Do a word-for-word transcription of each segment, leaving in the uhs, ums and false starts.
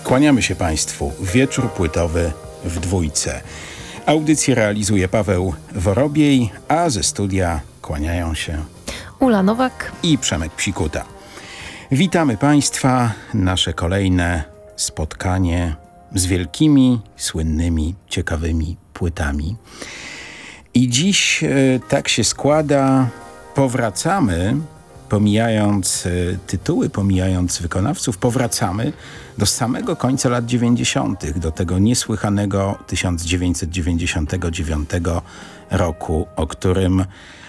Kłaniamy się Państwu. Wieczór płytowy w dwójce. Audycję realizuje Paweł Worobiej, a ze studia kłaniają się Ula Nowak i Przemek Psikuta. Witamy Państwa. Nasze kolejne spotkanie z wielkimi, słynnymi, ciekawymi płytami. I dziś e, tak się składa, powracamy, pomijając e, tytuły, pomijając wykonawców, powracamy do samego końca lat dziewięćdziesiątych, do tego niesłychanego tysiąc dziewięćset dziewięćdziesiątego dziewiątego roku, o którym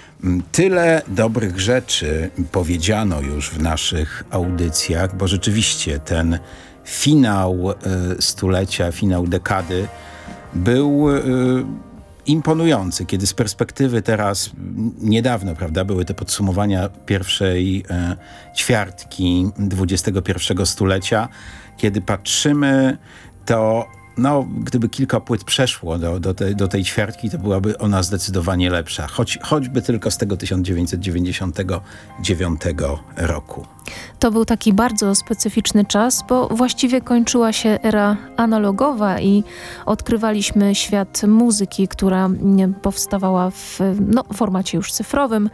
tyle dobrych rzeczy powiedziano już w naszych audycjach, bo rzeczywiście ten finał y, stulecia, finał dekady był y, imponujący, kiedy z perspektywy teraz, niedawno, prawda, były te podsumowania pierwszej y, ćwiartki dwudziestego pierwszego stulecia, kiedy patrzymy, to no, gdyby kilka płyt przeszło do, do, tej, do tej ćwiartki, to byłaby ona zdecydowanie lepsza. Choć, choćby tylko z tego tysiąc dziewięćset dziewięćdziesiątego dziewiątego roku. To był taki bardzo specyficzny czas, bo właściwie kończyła się era analogowa i odkrywaliśmy świat muzyki, która powstawała w no, formacie już cyfrowym.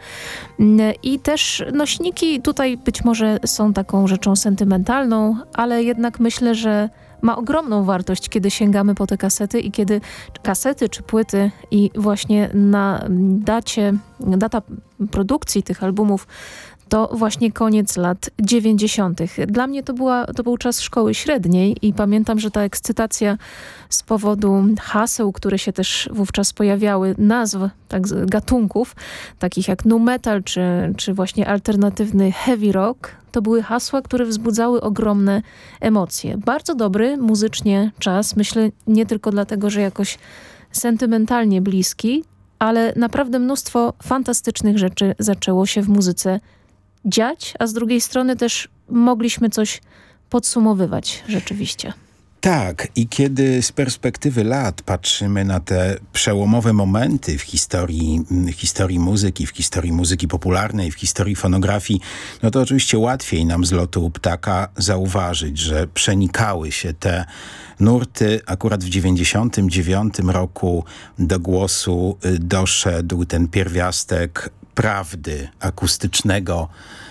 I też nośniki tutaj być może są taką rzeczą sentymentalną, ale jednak myślę, że ma ogromną wartość, kiedy sięgamy po te kasety i kiedy kasety czy płyty i właśnie na dacie, data produkcji tych albumów to właśnie koniec lat dziewięćdziesiątych. Dla mnie to, była, to był czas szkoły średniej i pamiętam, że ta ekscytacja z powodu haseł, które się też wówczas pojawiały, nazw tak, gatunków, takich jak nu metal czy, czy właśnie alternatywny heavy rock, to były hasła, które wzbudzały ogromne emocje. Bardzo dobry muzycznie czas, myślę nie tylko dlatego, że jakoś sentymentalnie bliski, ale naprawdę mnóstwo fantastycznych rzeczy zaczęło się w muzyce dziać, a z drugiej strony też mogliśmy coś podsumowywać rzeczywiście. Tak, i kiedy z perspektywy lat patrzymy na te przełomowe momenty w historii, historii muzyki, w historii muzyki popularnej, w historii fonografii, no to oczywiście łatwiej nam z lotu ptaka zauważyć, że przenikały się te nurty. Akurat w dziewięćdziesiątym dziewiątym roku do głosu doszedł ten pierwiastek prawdy akustycznego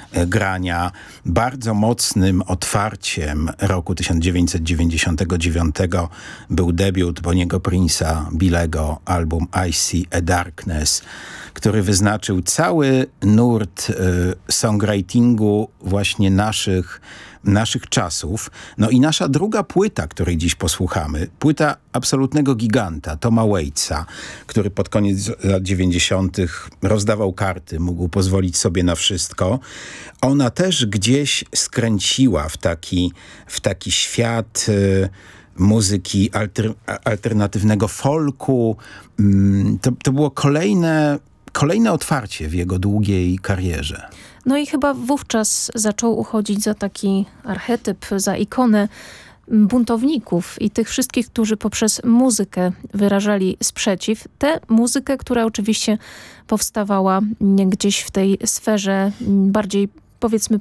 grania. Bardzo mocnym otwarciem roku tysiąc dziewięćset dziewięćdziesiątego dziewiątego był debiut Bonniego Prince'a, Billego, album I See a Darkness, który wyznaczył cały nurt y, songwritingu właśnie naszych naszych czasów. No i nasza druga płyta, której dziś posłuchamy, płyta absolutnego giganta, Toma Waitsa, który pod koniec lat dziewięćdziesiątych rozdawał karty, mógł pozwolić sobie na wszystko. Ona też gdzieś skręciła w taki, w taki świat y, muzyki alter, alternatywnego folku. Mm, to, to było kolejne Kolejne otwarcie w jego długiej karierze. No i chyba wówczas zaczął uchodzić za taki archetyp, za ikonę buntowników i tych wszystkich, którzy poprzez muzykę wyrażali sprzeciw. Tę muzykę, która oczywiście powstawała gdzieś w tej sferze bardziej, powiedzmy,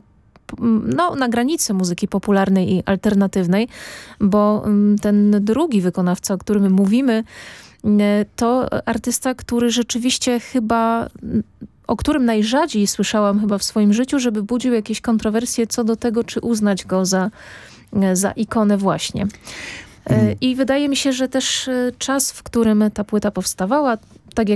no, na granicy muzyki popularnej i alternatywnej, bo ten drugi wykonawca, o którym mówimy, to artysta, który rzeczywiście chyba, o którym najrzadziej słyszałam chyba w swoim życiu, żeby budził jakieś kontrowersje co do tego, czy uznać go za, za ikonę właśnie. I wydaje mi się, że też czas, w którym ta płyta powstawała, tak jak